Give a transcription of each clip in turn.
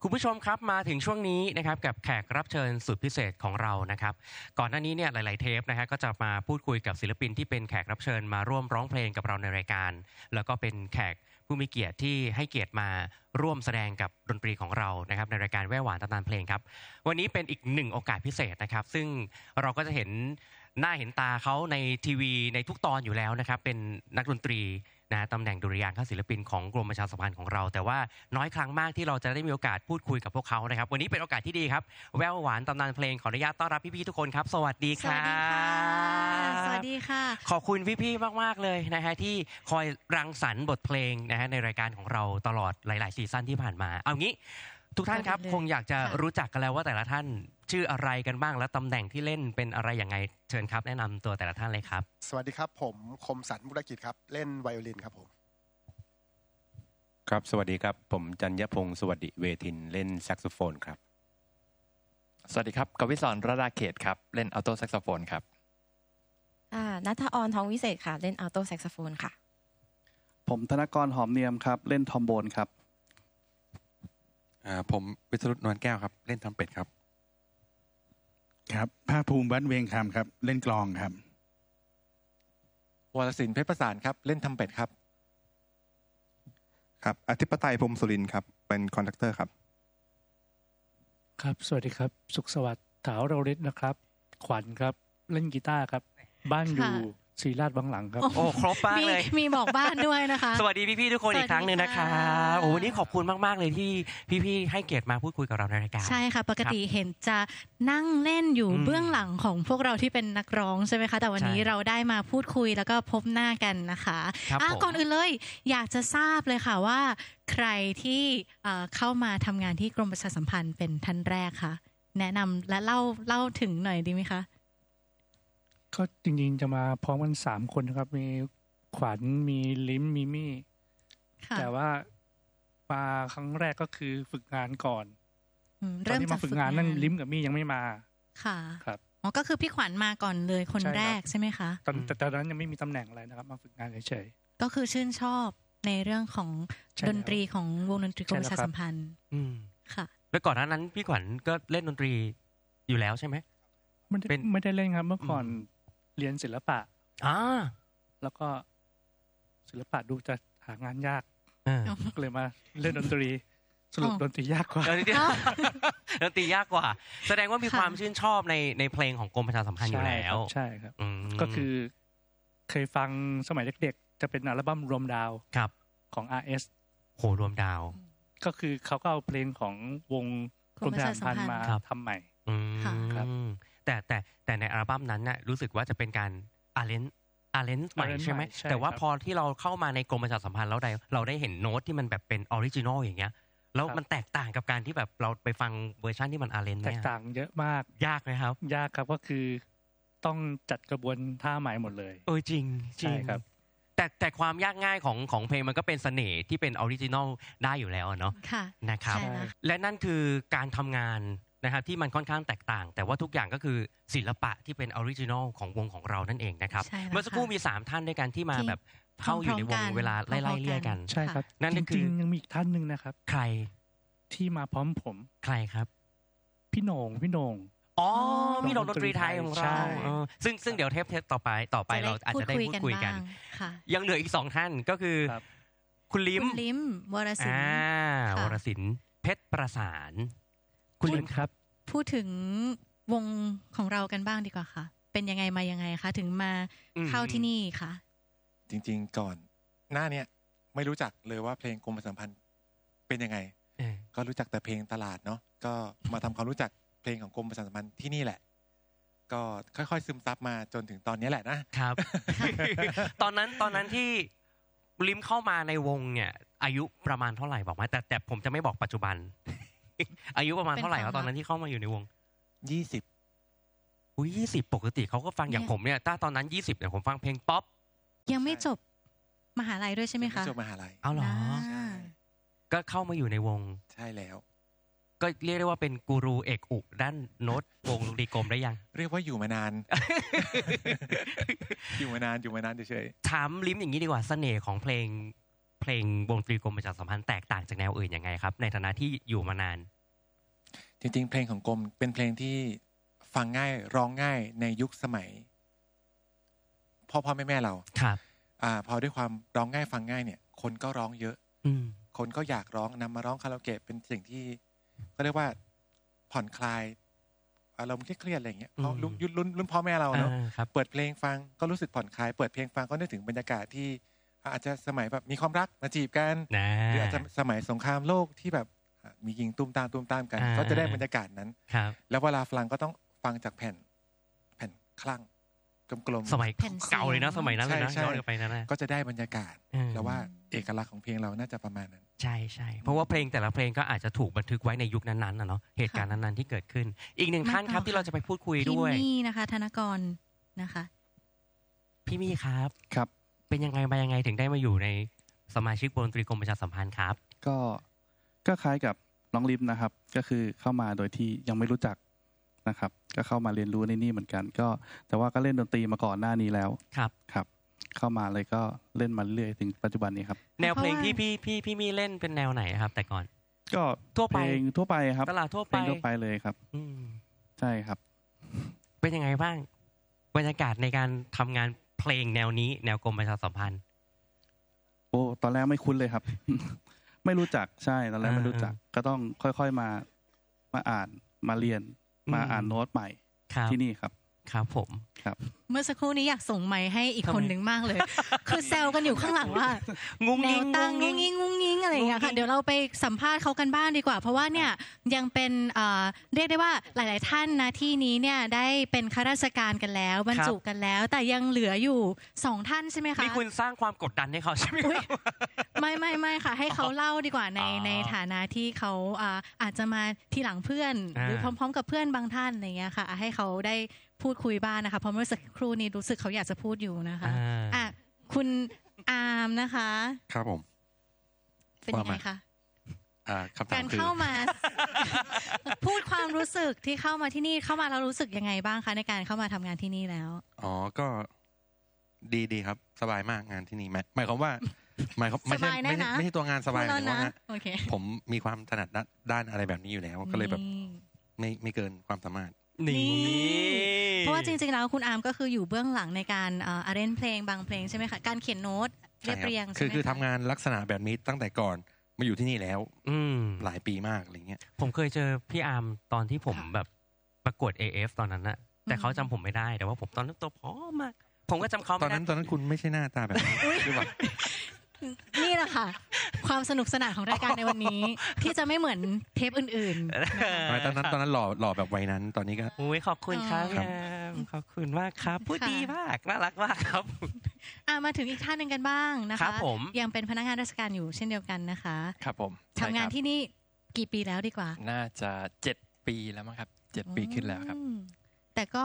คุณผู้ชมครับมาถึงช่วงนี้นะครับกับแขกรับเชิญสุดพิเศษของเรานะครับก่อนหน้านี้เนี่ยหลายๆเทปนะฮะก็จะมาพูดคุยกับศิลปินที่เป็นแขกรับเชิญมาร่วมร้องเพลงกับเราในรายการแล้วก็เป็นแขกผู้มีเกียรติที่ให้เกียรติมาร่วมแสดงกับดนตรีของเรานะครับในรายการแว่วหวานตำนานเพลงครับวันนี้เป็นอีกหนึ่งโอกาสพิเศษนะครับซึ่งเราก็จะเห็นหน้าเห็นตาเขาในทีวีในทุกตอนอยู่แล้วนะครับเป็นนักดนตรีนะตำแหน่งดุริยางคศิลปินของกรมประชาสัมพันธ์ของเราแต่ว่าน้อยครั้งมากที่เราจะได้มีโอกาสพูดคุยกับพวกเขานะครับวันนี้เป็นโอกาสที่ดีครับแววหวานตำนานเพลงขออนุญาตต้อนรับพี่ๆทุกคนครับสวัสดีครับสวัสดีค่ะขอบคุณพี่ๆมากๆเลยนะฮะที่คอยรังสรรค์บทเพลงนะฮะในรายการของเราตลอดหลายๆซีซั่นที่ผ่านมาเอางี้ทุกท่านครับคงอยากจะรู้จักกันแล้วว่าแต่ละท่านชื่ออะไรกันบ้างและตำแหน่งที่เล่นเป็นอะไรอย่างไงเชิญครับแนะนำตัวแต่ละท่านเลยครับสวัสดีครับผมคมสันต์มุรกิจครับเล่นไวโอลินครับผมครับสวัสดีครับผมจันยพงศ์สวัสดิเวทินเล่นแซกโซโฟนครับสวัสดีครับกวิศรรดาเขตครับเล่นอัลโตแซกโซโฟนครับณัฐออนทองวิเศษค่ะเล่นอัลโตแซกโซโฟนค่ะผมธนกรหอมเนียมครับเล่นทอมโบนครับผมวิศรุตนวลแก้วครับเล่นทรัมเป็ตครับครับภาคภูมิวัดเวงคำครับเล่นกลองครับวรศิลป์เพชรประสานครับเล่นทรัมเป็ตครับครับอธิปไตยพรหมสุรินทร์ครับเป็นคอนดักเตอร์ครับครับสวัสดีครับสุขสวัสดิ์ถาวรฤทธิ์นะครับขวัญครับเล่นกีตาร์ครับบ้านอยู่ศรีราชวังหลังครับโอ้ครบมากเลยมีบอกบ้านด้วยนะคะสวัสดีพี่ๆทุกคนอีกครั้งหนึ่งนะครับโอ้วันนี้ขอบคุณมากๆเลยที่พี่ๆให้เกียรติมาพูดคุยกับเราในรายการใช่ค่ะปกติเห็นจะนั่งเล่นอยู่เบื้องหลังของพวกเราที่เป็นนักร้องใช่ไหมคะแต่วันนี้เราได้มาพูดคุยแล้วก็พบหน้ากันนะคะก่อนอื่นเลยอยากจะทราบเลยค่ะว่าใครที่เข้ามาทำงานที่กรมประชาสัมพันธ์เป็นท่านแรกคะแนะนำและเล่าถึงหน่อยดีไหมคะก็จริงๆจะมาพร้อมกัน3คนนะครับมีขวัญมีลิ้มมีมี่แต่ว่ามาครั้งแรกก็คือฝึกงานก่อนเริ่มจากฝึกงานนั่นลิ้มกับมี่ยังไม่มาค่ะครับอ๋อก็คือพี่ขวัญมาก่อนเลยคนแรกใช่ไหมคะแต่ตอนนั้นยังไม่มีตำแหน่งอะไรนะครับมาฝึกงานเฉยๆก็คือชื่นชอบในเรื่องของดนตรีของวงดนตรีกรมประชาสัมพันธ์ค่ะแล้วก่อนหน้านั้นพี่ขวัญก็เล่นดนตรีอยู่แล้วใช่ไหมไม่ได้เล่นครับเมื่อก่อนเรียนศิลปะแล้วก็ศิลปะดูจะหางานยากก็เลยมาเล่นดนตรีสรุปดนตรียากกว่าดนตรียากกว่าแสดงว่ามีความชื่นชอบในเพลงของกรมประชาสัมพันธ์อยู่แล้วใช่ครับก็คือเคยฟังสมัยเด็กๆจะเป็นอัลบั้มรวมดาวของ RS โหรวมดาวก็คือเขาก็เอาเพลงของวงกรมประชาสัมพันธ์มาทำใหม่ครับแต่ในอัลบั้มนั้นน่ะรู้สึกว่าจะเป็นการอาเลนใหม่ใช่ไหมแต่ว่าพอที่เราเข้ามาในกรมประชาสัมพันธ์แล้วเราได้เห็นโน้ตที่มันแบบเป็นออริจินอลอย่างเงี้ยแล้วมันแตกต่างกับการที่แบบเราไปฟังเวอร์ชันที่มันอาเลนแตกต่างเยอะมากยากไหมครับยากครับก็คือต้องจัดกระบวนท่าใหม่หมดเลยจริงใช่ครับแต่ความยากง่ายของเพลงมันก็เป็นเสน่ห์ที่เป็นออริจินอลได้อยู่แล้วเนาะนะครับและนั่นคือการทำงานนะครับที่มันค่อนข้างแตกต่างแต่ว่าทุกอย่างก็คือศิลปะที่เป็นออริจินอลของวงของเรานั่นเองนะครับเมื่อสักครู่มี3ท่านด้วยกันที่มาแบบเข้าอยู่ในวงเวลาไล่ๆเลี่ยกันใช่ครับนั่นจริงๆยังมีอีกท่านนึงนะครับใครที่มาพร้อมผมใครครับพี่โหน่งพี่โหน่งพี่โหน่งดนตรีไทยของเราซึ่งเดี๋ยวเทปต่อไปเราอาจจะได้พูดคุยกันยังเหลืออีก2ท่านก็คือคุณลิ้มวรศิลป์เพชรประสานคุณลิ้มครับพูดถึงวงของเรากันบ้างดีกว่าค่ะเป็นยังไงมายังไงคะถึงมาเข้าที่นี่คะจริงๆก่อนหน้าเนี้ยไม่รู้จักเลยว่าเพลงกรมประชาสัมพันธ์เป็นยังไงก็รู้จักแต่เพลงตลาดเนาะก็มาทำความรู้จักเพลงของกรมประชาสัมพันธ์ที่นี่แหละก็ค่อยๆซึมซับมาจนถึงตอนนี้แหละนะครับ ตอนนั้นที่ลิ้มเข้ามาในวงเนี่ยอายุประมาณเท่าไหร่บอกไหมแต่ผมจะไม่บอกปัจจุบันอายุประมาณเท่าไหร่ครับตอนนั้นที่เข้ามาอยู่ในวง 20 20ปกติเขาก็ฟังอย่างผมเนี่ยถ้าตอนนั้น20เนี่ยผมฟังเพลงป๊อปยังไม่จบมหาลัยด้วยใช่ไหมคะจบมหาลัยเอาเหรอก็เข้ามาอยู่ในวงใช่แล้วก็เรียกได้ว่าเป็นกูรูเอกอุด้านโน้ตวงดนตรีกรมได้ยังเรียกว่าอยู่มานาน อยู่มานานเฉยๆถามลิ้มอย่างนี้ดีกว่าเสน่ห์ของเพลงวงดนตรีกรมประชาสัมพันธ์แตกต่างจากแนวอื่นยังไงครับในฐานะที่อยู่มานานจริงๆเพลงของกรมเป็นเพลงที่ฟังง่ายร้องง่ายในยุคสมัยพ่อแม่เราครับพอด้วยความร้องง่ายฟังง่ายเนี่ยคนก็ร้องเยอะคนก็อยากร้องนำมาร้องคาราโอเกะเป็นสิ่งที่ก็เรียกว่าผ่อนคลายอารมณ์เครียดๆอะไรอย่างเงี้ยเพราะรุ่นพ่อแม่เราเนาะเปิดเพลงฟังก็รู้สึกผ่อนคลายเปิดเพลงฟังก็นึกถึงบรรยากาศที่อาจจะสมัยแบบมีความรักมาจีบกันหรืออาจจะสมัยสงครามโลกที่แบบมียิงตุ้มตามกันก็จะได้บรรยากาศนั้นแล้วเวลาฟังก็ต้องฟังจากแผ่นคลั่งกลมๆสมัยเก่าเลยนะสมัยนั้นเลยนะย้อนไปนั้นก็จะได้บรรยากาศแล้วว่าเอกลักษณ์ของเพลงเราน่าจะประมาณนั้นใช่เพราะว่าเพลงแต่ละเพลงก็อาจจะถูกบันทึกไว้ในยุคนั้นๆนะเนาะเหตุการณ์นั้นๆที่เกิดขึ้นอีกหนึ่งท่านครับที่เราจะไปพูดคุยด้วยพี่มี่นะคะธนกรนะคะพี่มี่ครับครับเป็นยังไงมายังไงถึงได้มาอยู่ในสมาชิกวงดนตรีกรมประชาสัมพันธ์ครับก็คล้ายกับน้องลิฟนะครับก็คือเข้ามาโดยที่ยังไม่รู้จักนะครับก็เข้ามาเรียนรู้ในนี่เหมือนกันก็แต่ว่าก็เล่นดนตรีมาก่อนหน้านี้แล้วครับเข้ามาเลยก็เล่นมาเรื่อยถึงปัจจุบันนี้ครับแนวเพลงที่พี่มีเล่นเป็นแนวไหนครับแต่ก่อนก็ทั่วไปเพลงทั่วไปครับตลาดทั่วไปเลยครับใช่ครับเป็นยังไงบ้างบรรยากาศในการทำงานเพลงแนวนี้แนวกรมประชาสัมพันธ์โอ้ตอนแรกไม่คุ้นเลยครับ ไม่รู้จักใช่ตอนแรกไม่รู้จักก็ต้องค่อยๆมาอ่านมาเรียนมาอ่านโน้ตใหม่ที่นี่ครับครับผมครับเมื่อสักครู่นี้อยากส่งไมค์ให้อีกคนหนึ่งมากเลยคือแซวกันอยู่ข้างหลังว่างุ้งงิ้งตั้งงุ้งงิ้งอะไรอย่างเงี้ยค่ะเดี๋ยวเราไปสัมภาษณ์เขากันบ้างดีกว่าเพราะว่าเนี่ยยังเป็นเรียกได้ว่าหลายๆท่านนะที่นี้เนี่ยได้เป็นข้าราชการกันแล้วบรรจุกันแล้วแต่ยังเหลืออยู่2ท่านใช่ไหมคะนี่คุณสร้างความกดดันให้เขาใช่ไหมไม่ค่ะให้เขาเล่าดีกว่าในฐานะที่เขาอาจจะมาทีหลังเพื่อนหรือพร้อมๆกับเพื่อนบางท่านอะไรเงี้ยค่ะให้เขาได้พูดคุยบ้างนะคะเพราะเมื่อสักครู่นี้รู้สึกเขาอยากจะพูดอยู่นะคะคุณอาร์มนะคะครับผมเป็นยังไงคะการเข้ามาพูดความรู้สึกที่เข้ามาที่นี่เข้ามาแล้วรู้สึกยังไงบ้างคะในการเข้ามาทำงานที่นี่แล้วก็ดีครับสบายมากงานที่นี่หมายความว่าไม่ใช่ตัวงานสบายแต่ว่าผมมีความถนัดด้านอะไรแบบนี้อยู่แล้วก็เลยแบบไม่เกินความสามารถนี่เพราะว่าจริงๆแล้วคุณอาร์มก็คืออยู่เบื้องหลังในการอาร์เรนเพลงบางเพลงใช่ไหมคะการเขียนโน้ตเรียบเรียงคือทำงานลักษณะแบบนี้ตั้งแต่ก่อนมาอยู่ที่นี่แล้วหลายปีมากอะไรเงี้ยผมเคยเจอพี่อาร์มตอนที่ผมแบบประกวด AF ตอนนั้นนะแต่เขาจำผมไม่ได้แต่ว่าผมตอนนั้นตัวผอมมากผมก็จำเขาไม่ได้ตอนนั้นคุณไม่ใช่หน้าตาแบบนี้หรือเปล่านี่แหละค่ะความสนุกสนานของรายการในวันนี้ที่จะไม่เหมือนเทปอื่นๆตอนนั้นหล่อแบบวัยนั้นตอนนี้ก็ขอบคุณครับขอบคุณมากครับพูดดีมากน่ารักมากครับมาถึงอีกท่านหนึ่งกันบ้างนะคะยังเป็นพนักงานราชการอยู่เช่นเดียวกันนะคะครับผมทำงานที่นี่กี่ปีแล้วดีกว่าน่าจะ7 ปีแล้วมั้งครับ7 ปีขึ้นแล้วครับแต่ก็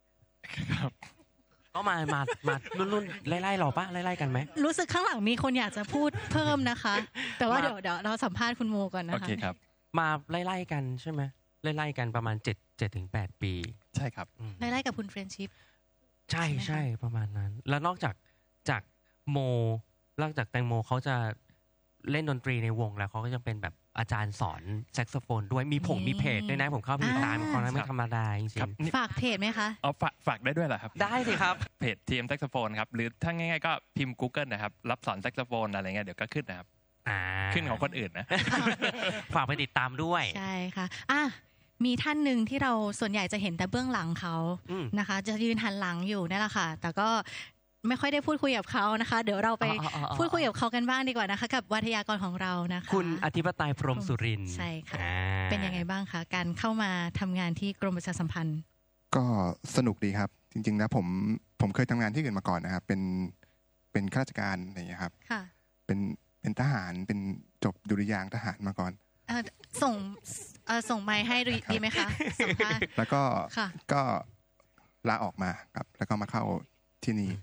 ก็มารุ่นไล่ๆหรอป่ะไล่ๆกันไหมรู้สึกข้างหลังมีคนอยากจะพูดเพิ่มนะคะแต่ว่าเดี๋ยวเราสัมภาษณ์คุณโมก่อนนะคะโอเคครับมาไล่ๆกันใช่ไหมไล่ๆกันประมาณ7 ถึง 8 ปีใช่ครับไล่ๆกับคุณเฟรนชิพใช่ประมาณนั้นแล้วนอกจากโมนอกจากแตงโมเขาจะเล่นดนตรีในวงแล้วเขาก็ยังเป็นแบบอาจารย์สอนแซกโซโฟนด้วยมีเพจด้วยนะผมเข้าไปติดตามคนนั้นไม่ธรรมดาจริงๆฝากเพจไหมคะฝากได้ด้วยเหรอครับได้สิครับเพจ TM แซกโซโฟนครับหรือถ้าง่ายๆก็พิมพ์ Google นะครับรับสอนแซกโซโฟนอะไรเงี้ยเดี๋ยวก็ขึ้นนะครับขึ้นของคนอื่นนะฝากไปติดตามด้วยใช่ค่ะมีท่านหนึ่งที่เราส่วนใหญ่จะเห็นแต่เบื้องหลังเขานะคะจะยืนหันหลังอยู่นี่แหละค่ะแต่ก็ไม่ค่อยได้พูดคุยกับเขานะคะเดี๋ยวเราไปพูดคุยกับเขากันบ้างดีกว่านะคะกับวิทยากรของเรานะคะคุณอธิปไตยพรหมสุรินทร์ใช่ค่ะเป็นยังไงบ้างคะการเข้ามาทำงานที่กรมประชาสัมพันธ์ก็สนุกดีครับจริงๆแล้วผมเคยทำงานที่อื่นมาก่อนนะครับเป็นข้าราชการอะไรอย่างเงี้ยครับค่ะเป็นทหารเป็นจบดุริยางค์ทหารมาก่อนส่งไมค์ให้ดีไหมคะสัมภาษณ์แล้วก็ลาออกมาครับแล้วก็มาเข้าที่นี่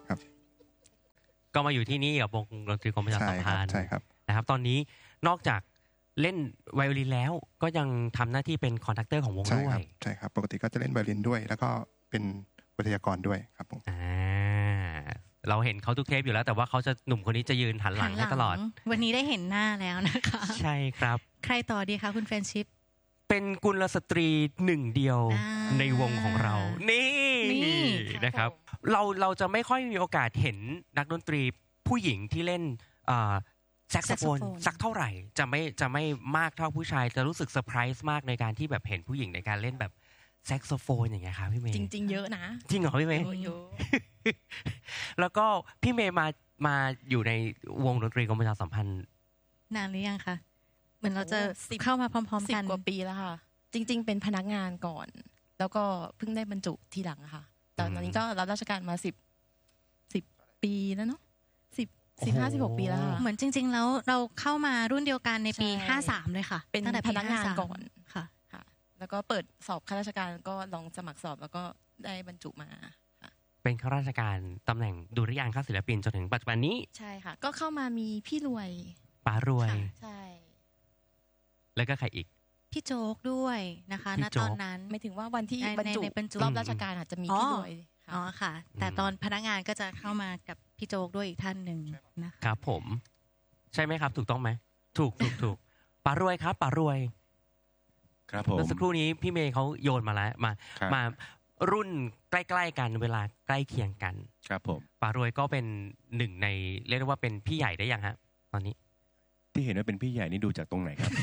ก็มาอยู่ที่นี่กับวงดนตรีกรมประชาสัมพันธ์ใช่ครับนะครับตอนนี้นอกจากเล่นไวโอลินแล้วก็ยังทำหน้าที่เป็นคอนดักเตอร์ของวงด้วยใช่ครับปกติก็จะเล่นไวโอลินด้วยแล้วก็เป็นวิทยากรด้วยครับผมเราเห็นเขาทุกเทปอยู่แล้วแต่ว่าเขาจะหนุ่มคนนี้จะยืนหันหลังให้ตลอดวันนี้ได้เห็นหน้าแล้วนะคะใช่ครับใครต่อดีคะคุณแฟนชิพเป็นกุลสตรีหนึ่งเดียวในวงของเรานี่นะครับเราจะไม่ค่อยมีโอกาสเห็นนักดนตรีผู้หญิงที่เล่นแซกโซโฟนสักเท่าไหร่จะไม่มากเท่าผู้ชายจะรู้สึกเซอร์ไพรส์มากในการที่แบบเห็นผู้หญิงในการเล่นแบบแซกโซโฟนอย่างเงี้ยครับพี่เมย์จริงๆเยอะนะจริงเหรอพี่เมย์เยอะแล้วก็พี่เมย์มาอยู่ในวงดนตรีกรมประชาสัมพันธ์นานหรือยังคะเหมือนเราจะเข้ามาพร้อมๆกัน 10 กว่าปีแล้วค่ะจริงๆเป็นพนักงานก่อนแล้วก็เพิ่งได้บรรจุทีหลังค่ะแต่ตอนนี้ก็รับราชการมา10 ปีแล้วเนาะ15-16 ปีแล้วค่ะเหมือนจริงๆแล้วเราเข้ามารุ่นเดียวกันในปี53เลยค่ะเป็นพนักงานก่อนค่ะแล้วก็เปิดสอบข้าราชการก็ลองสมัครสอบแล้วก็ได้บรรจุมาเป็นข้าราชการตำแหน่งดุริยางคศิลปินจนถึงปัจจุบันนี้ใช่ค่ะก็เข้ามามีพี่รวยป๋ารวยใช่แล้วก็ใครอีกพี่โจ๊กด้วยนะคะณตอนนั้นไม่ถึงว่าวันที่บรรจุรอบราชการอาจจะมีพี่รวยอ๋อค่ะแต่ตอนพนักงานก็จะเข้ามากับพี่โจ๊กด้วยอีกท่านหนึ่งนะครับผมใช่ไหมครับถูกต้องไหมถูกป๋ารวยครับป๋ารวยครับผมเมื่อสักครู่นี้พี่เมย์เขาโยนมาแล้วมารุ่นใกล้ๆกันเวลาใกล้เคียงกันครับผมป๋ารวยก็เป็นหนึ่งในเรียกได้ว่าเป็นพี่ใหญ่ได้ยังฮะตอนนี้ที่เห็นว่าเป็นพี่ใหญ่นี่ดูจากตรงไหนครับ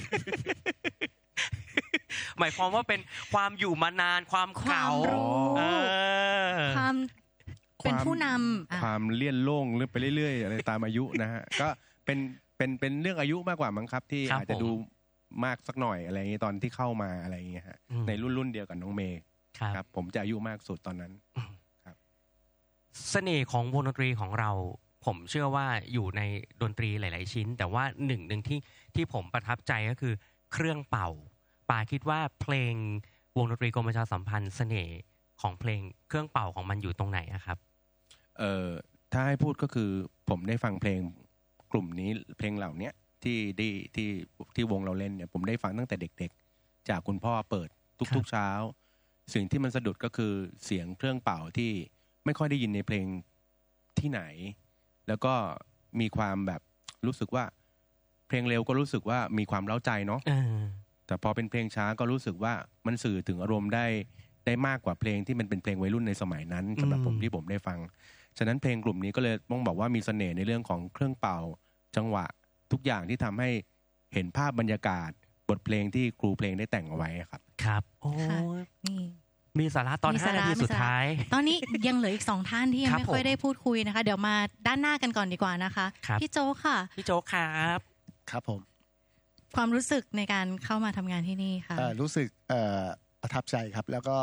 หมายความว่าเป็นความอยู่มานานความเก่าความเป็นผู้นำความเลี่ยนโล่งเรื่อยไปเรื่อยๆอะไรตามอายุนะฮะก็เป็นเรื่องอายุมากกว่ามั้งครับที่อาจจะดูมากสักหน่อยอะไรอย่างนี้ตอนที่เข้ามาอะไรอย่างเงี้ยฮะในรุ่นเดียวกับน้องเมย์ครับผมจะอายุมากสุดตอนนั้นครับเสน่ห์ของวงดนตรีของเราผมเชื่อว่าอยู่ในดนตรีหลายๆชิ้นแต่ว่าหนึ่งที่ผมประทับใจก็คือเครื่องเป่าป่าคิดว่าเพลงวงดนตรีกรมประชาสัมพันธ์เสน่ห์ของเพลงเครื่องเป่าของมันอยู่ตรงไหนครับถ้าให้พูดก็คือผมได้ฟังเพลงกลุ่มนี้เพลงเหล่านี้ที่วงเราเล่นเนี่ยผมได้ฟังตั้งแต่เด็กๆจากคุณพ่อเปิดทุกๆเช้าสิ่งที่มันสะดุดก็คือเสียงเครื่องเป่าที่ไม่ค่อยได้ยินในเพลงที่ไหนแล้วก็มีความแบบรู้สึกว่าเพลงเร็วก็รู้สึกว่ามีความเร้าใจเนาะแต่พอเป็นเพลงช้าก็รู้สึกว่ามันสื่อถึงอารมณ์ได้มากกว่าเพลงที่มันเป็นเพลงวัยรุ่นในสมัยนั้นสำหรับผมที่ผมได้ฟังฉะนั้นเพลงกลุ่มนี้ก็เลยต้องบอกว่ามีเสน่ห์ในเรื่องของเครื่องเป่าจังหวะทุกอย่างที่ทำให้เห็นภาพบรรยากาศบทเพลงที่ครูเพลงได้แต่งเอาไว้ครับครับโอ้มีสาระตอน5 นาทีสุดท้ายตอนนี้ยังเหลืออีก2ท่านที่ยังไม่ค่อยได้พูดคุยนะคะเดี๋ยวมาด้านหน้ากันก่อนดีกว่านะคะพี่โจ๊กค่ะพี่โจ๊กครับครับผมความรู้สึกในการเข้ามาทำงานที่นี่ค่ะรู้สึกประทับใจครับแล้วก็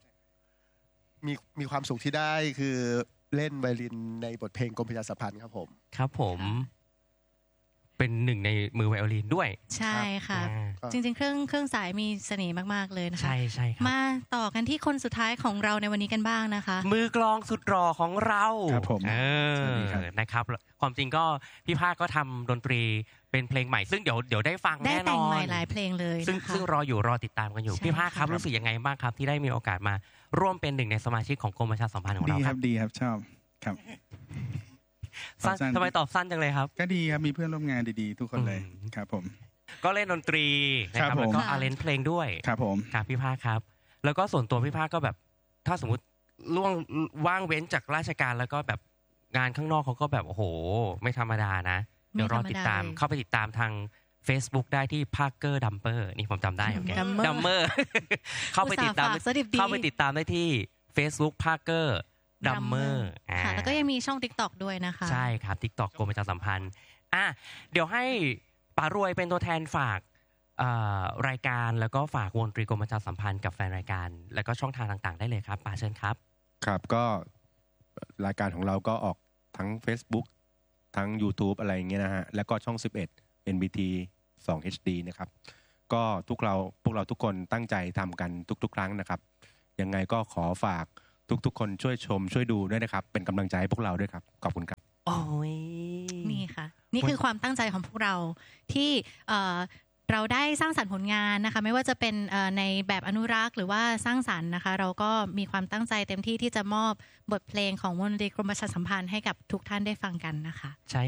มีความสุขที่ได้คือเล่นไวโอลินในบทเพลงกรมประชาสัมพันธ์ครับผมครับผมเป็นหนึ่งในมือไวโอลินด้วยใช่ค่ะจริงๆเครื่องสายมีเสน่ห์มากๆเลยนะคะใช่ครับมาต่อกันที่คนสุดท้ายของเราในวันนี้กันบ้างนะคะมือกลองสุดหล่อของเราครับผมนะครับความจริงก็พี่ภาคก็ทำดนตรีเป็นเพลงใหม่ซึ่งเดี๋ยวได้ฟังแน่นอนได้แต่งใหม่หลายเพลงเลยซึ่งรอติดตามกันอยู่พี่ภาคครับรู้สึกยังไงบ้างครับที่ได้มีโอกาสมาร่วมเป็นหนึ่งในสมาชิกของกรมประชาสัมพันธ์ของเราครับดีครับชอบครับทำไมตอบสั้นจังเลยครับก็ดีครับมีเพื่อนร่วมงานดีๆทุกคนเลยครับผมก็เล่นดนตรีนะครับแล้วก็อาเลนเพลงด้วยครับผมครับพี่ภาคครับแล้วก็ส่วนตัวพี่ภาคก็แบบถ้าสมมติว่างเว้นจากราชการแล้วก็แบบงานข้างนอกเขาก็แบบโอ้โหไม่ธรรมดานะเดี๋ยวรอติดตามเข้าไปติดตามทาง Facebook ได้ที่ Parker Dumper นี่ผมจำได้โอเค Dumper เข้าไปติดตามได้ที่ Facebook Parkerดัมเมอร์ค่ะแล้วก็ยังมีช่อง TikTok ด้วยนะคะใช่ครับ TikTok กรมประชาสัมพันธ์เดี๋ยวให้ป๋ารวยเป็นตัวแทนฝากรายการแล้วก็ฝากวงดนตรีกรมประชาสัมพันธ์กับแฟนรายการแล้วก็ช่องทางต่างๆได้เลยครับป๋าเชิญครับครับก็รายการของเราก็ออกทั้ง Facebook ทั้ง YouTube อะไรอย่างเงี้ยนะฮะแล้วก็ช่อง11 NBT 2 HD นะครับก็พวกเราทุกคนตั้งใจทำกันทุกๆครั้งนะครับยังไงก็ขอฝากทุกคนช่วยชมช่วยดูด้วยนะครับเป็นกำลังใจให้พวกเราด้วยครับขอบคุณครับโอ้ยนี่ค่ะนี่คือความตั้งใจของพวกเราที่เราได้สร้างสรรค์ผลงานนะคะไม่ว่าจะเป็นในแบบอนุรักษ์หรือว่าสร้างสรรค์นะคะเราก็มีความตั้งใจเต็มที่ที่จะมอบบทเพลงของวงดนตรีกรมประชาสัมพันธ์ให้กับทุกท่านได้ฟังกันนะคะ